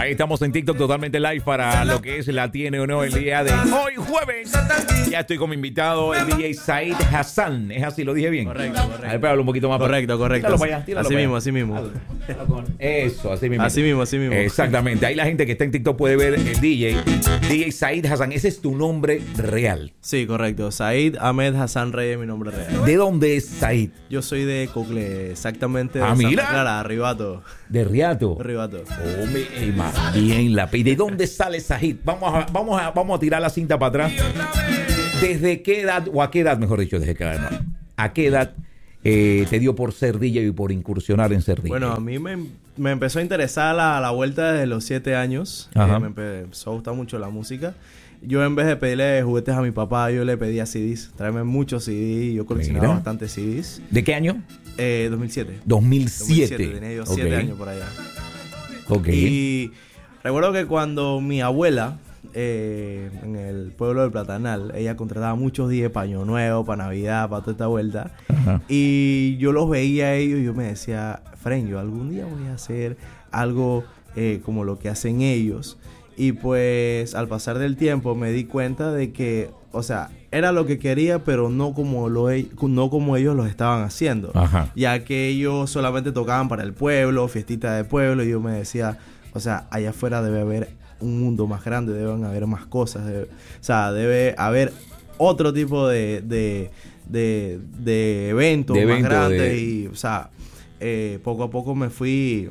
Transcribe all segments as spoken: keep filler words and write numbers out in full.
Ahí estamos en TikTok totalmente live para lo que es la tiene o no el día de hoy jueves. Ya estoy con mi invitado, el D J Said Hassan. ¿Es así? ¿Lo dije bien? Correcto, correcto. A ver, pero hablo un poquito más. Correcto, correcto. Tíralo para allá, tíralo así para mismo, allá. así mismo. Eso, así mismo. Así mismo, así mismo. Exactamente. Ahí la gente que está en TikTok puede ver el D J. D J Said Hassan. Ese es tu nombre real. Sí, correcto. Said Ahmed Hassan Reyes es mi nombre real. ¿De dónde es Said? Yo soy de Cocle, exactamente de Ah, Santa mira. Clara, Ribato. De Riato. Ribato. Oh, me, más bien la ¿Y de dónde sale Said? Vamos a, vamos a, vamos a tirar la cinta para atrás. ¿Desde qué edad, o a qué edad, mejor dicho, desde qué edad, no? ¿A qué edad eh, te dio por ser D J y por incursionar en ser D J? Bueno, a mí me, me empezó a interesar la, la vuelta desde los siete años. Eh, me empezó a gustar mucho la música. Yo, en vez de pedirle juguetes a mi papá, yo le pedía C Ds. Tráeme muchos C Ds. Yo coleccionaba Mira. bastantes C Ds. ¿De qué año? Eh, dos mil siete. dos mil siete. Tenía yo siete Ok. años por allá. Ok. Y recuerdo que cuando mi abuela, eh, en el pueblo del Platanal, ella contrataba muchos días para Año Nuevo, para Navidad, para toda esta vuelta. Ajá. Y yo los veía a ellos y yo me decía, Fren, yo algún día voy a hacer algo eh, como lo que hacen ellos. Y pues al pasar del tiempo me di cuenta de que, o sea, era lo que quería, pero no como, lo, no como ellos lo estaban haciendo. Ajá. Ya que ellos solamente tocaban para el pueblo, fiestita de pueblo, y yo me decía, o sea, allá afuera debe haber un mundo más grande, deben haber más cosas, debe, o sea, debe haber otro tipo de, de, de, de eventos De más evento, grandes, de... y, o sea, eh, poco a poco me fui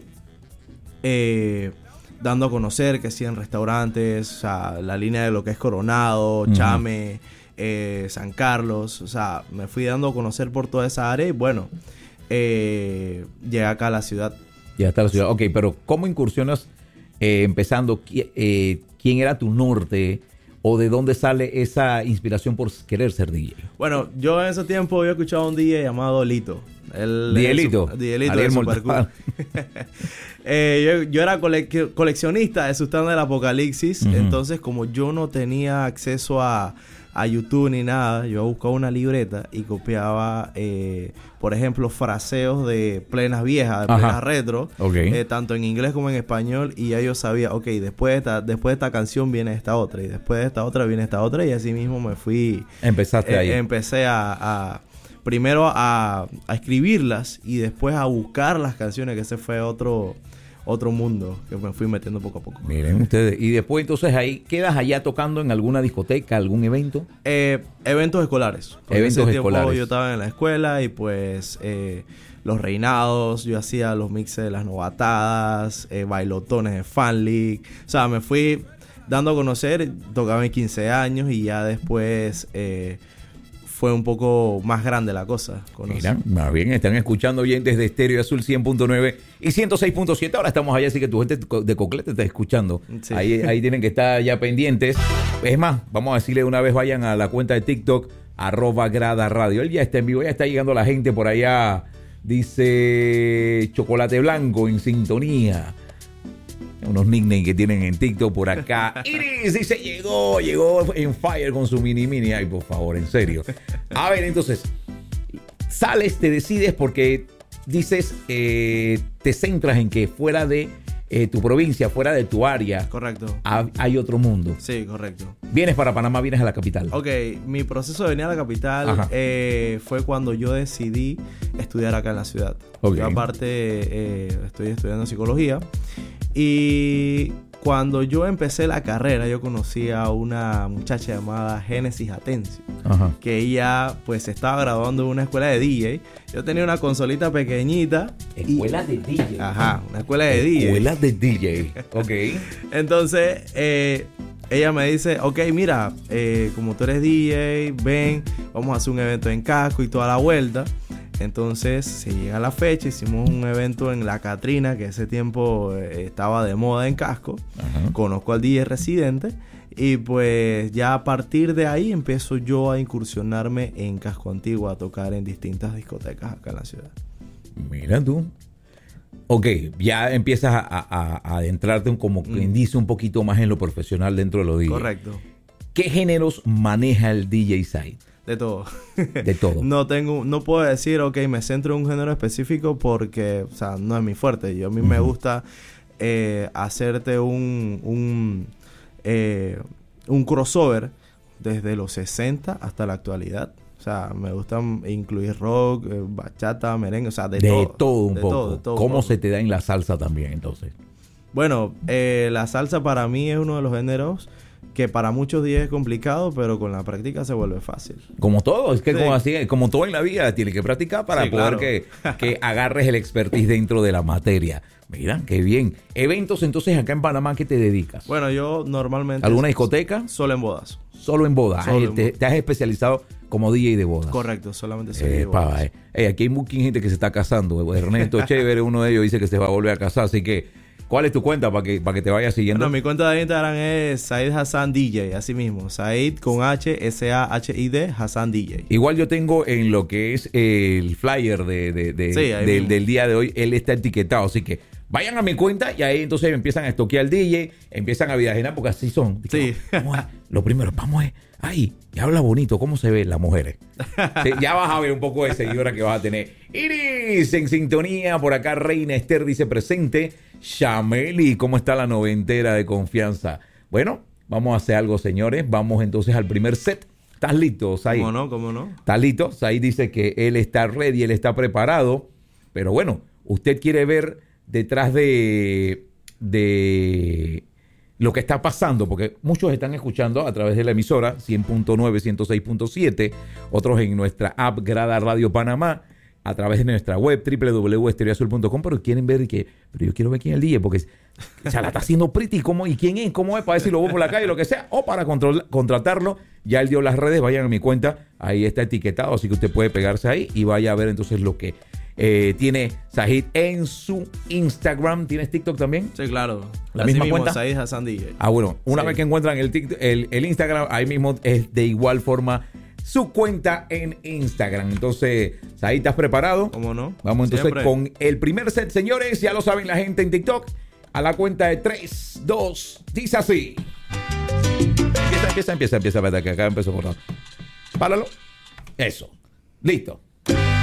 eh, dando a conocer que sí en restaurantes, o sea, la línea de lo que es Coronado, Uh-huh. Chame, eh, San Carlos, o sea, me fui dando a conocer por toda esa área y bueno, eh, llegué acá a la ciudad. Ya está la ciudad. Ok, pero ¿cómo incursionas eh, empezando? ¿Qui- eh, ¿Quién era tu norte? ¿O de dónde sale esa inspiración por querer ser D J? Bueno, yo en ese tiempo había escuchado a un D J llamado Lito. Él es Dielito. su- Dielito Ariel de Super Mortal. Cool. eh, yo, yo era cole- coleccionista de Sultán del Apocalipsis. Ujú. Entonces, como yo no tenía acceso a, a YouTube ni nada, yo buscaba una libreta y copiaba, eh, por ejemplo, fraseos de plenas viejas, de Ajá. plenas retro, Ok. eh, tanto en inglés como en español. Y ya yo sabía, ok, después de, esta, después de esta canción viene esta otra, y después de esta otra viene esta otra, y así mismo me fui... Empezaste Eh, ahí. empecé a, a- primero a, a escribirlas y después a buscar las canciones, que ese fue otro otro mundo que me fui metiendo poco a poco. Miren ustedes. Y después entonces ahí quedas allá tocando en alguna discoteca, algún evento. Eh, eventos escolares. Porque Eventos en ese tiempo escolares. yo estaba en la escuela y pues eh, los reinados, yo hacía los mixes de las novatadas, eh, bailotones de Fan League. O sea, me fui dando a conocer, tocaba en quince años y ya después... Eh, fue un poco más grande la cosa. Conoce. Mira, más bien están escuchando bien desde Estéreo Azul cien punto nueve y ciento seis punto siete. Ahora estamos allá, así que tu gente de Coclete está escuchando. Sí. Ahí, ahí tienen que estar ya pendientes. Es más, vamos a decirle una vez, vayan a la cuenta de TikTok, arroba Grada Radio. Él ya está en vivo, ya está llegando la gente por allá. Dice Chocolate Blanco en sintonía. Unos nicknames que tienen en TikTok por acá. Iris dice, llegó, llegó en fire con su mini mini. Ay, por favor, en serio. A ver, entonces, sales, te decides porque dices, eh, te centras en que fuera de eh, tu provincia, fuera de tu área, Correcto. ha- hay otro mundo. Sí, correcto. Vienes para Panamá, vienes a la capital. Ok, mi proceso de venir a la capital Ajá. eh, fue cuando yo decidí estudiar acá en la ciudad. Ok. Yo aparte eh, estoy estudiando psicología y cuando yo empecé la carrera yo conocí a una muchacha llamada Génesis Atencio, Ajá. que ella pues estaba graduando en una escuela de D J. Yo tenía una consolita pequeñita. y- Escuela de D J. Ajá, una escuela de D J. Escuela de D J. Ok. Entonces, eh, ella me dice, ok, mira, eh, como tú eres D J, ven, vamos a hacer un evento en Casco y toda la vuelta. Entonces, se llega la fecha, hicimos un evento en La Catrina, que ese tiempo eh, estaba de moda en Casco. Ajá. Conozco al D J residente y pues ya a partir de ahí empiezo yo a incursionarme en Casco Antiguo, a tocar en distintas discotecas acá en la ciudad. Mira tú. Ok, ya empiezas a, a- a adentrarte un- como quien dice un poquito más en lo profesional dentro de los D J. Correcto. ¿Qué géneros maneja el D J Said? De todo. De todo. No tengo, no puedo decir, ok, me centro en un género específico porque, o sea, no es mi fuerte. Yo a mí me Ujú. gusta eh, hacerte un, un, eh, un crossover desde los sesenta hasta la actualidad. O sea, me gusta incluir rock, eh, bachata, merengue, o sea, de, de todo. todo un de poco. Todo, de todo ¿Cómo un poco. se te da en la salsa también, entonces? Bueno, eh, la salsa para mí es uno de los géneros que para muchos días es complicado, pero con la práctica se vuelve fácil. Como todo, es que Sí. como, así, como todo en la vida, tienes que practicar para Sí, poder claro. que, que agarres el expertise dentro de la materia. Mira, qué bien. Eventos, entonces, acá en Panamá, ¿qué te dedicas? Bueno, yo normalmente... ¿Alguna discoteca? Solo en bodas. Solo en bodas. Solo Ay, en te, bodas. te has especializado como D J de bodas. Correcto, solamente soy Eh, de bodas. pa, eh. Eh, aquí hay mucha gente que se está casando. Ernesto Chévere, uno de ellos, dice que se va a volver a casar. Así que, ¿cuál es tu cuenta para que, para que te vayas siguiendo? Bueno, mi cuenta de Instagram es Said Hassan D J, así mismo. Said con H, S A H I D, Hassan D J. Igual yo tengo en lo que es el flyer de, de- de- Sí, ahí del, mismo. del día de hoy, él está etiquetado. Así que vayan a mi cuenta y ahí entonces empiezan a estoquear al D J, empiezan a viajar porque así son. Sí. Vamos a- lo primero, vamos a... Ay, y habla bonito, ¿cómo se ven las mujeres? Sí, ya vas a ver un poco de seguidora que vas a tener. Iris, en sintonía, por acá Reina Esther dice presente. Chameli, ¿cómo está la noventera de confianza? Bueno, vamos a hacer algo, señores. Vamos entonces al primer set. ¿Estás listo, Said? ¿Cómo no? ¿Cómo no? ¿Estás listo? Said dice que él está ready, él está preparado. Pero bueno, usted quiere ver detrás de, de lo que está pasando, porque muchos están escuchando a través de la emisora cien punto nueve, ciento seis punto siete, otros en nuestra app Grada Radio Panamá, a través de nuestra web doble u doble u doble u punto estereo azul punto com, pero quieren ver que, pero yo quiero ver quién es el D J, porque o sea, la está haciendo pretty, ¿cómo, y quién es, cómo es, para ver si lo voy por la calle, lo que sea, o para control, contratarlo. Ya él dio las redes, vayan a mi cuenta, ahí está etiquetado, así que usted puede pegarse ahí y vaya a ver entonces lo que eh, tiene Said en su Instagram. ¿Tienes TikTok también? Sí, claro. ¿La Así misma mismo, cuenta? Said Hassan D J. Ah, bueno, una Sí. vez que encuentran el, TikTok- el, el Instagram, ahí mismo es de igual forma su cuenta en Instagram. Entonces, Said, ¿estás preparado? ¿Cómo no? Vamos entonces Siempre. con el primer set, señores. Ya lo saben la gente en TikTok. A la cuenta de tres, dos, dice así. Empieza, empieza, empieza, empieza. Espérate, que acá empezó por lado. Páralo. Eso. Listo.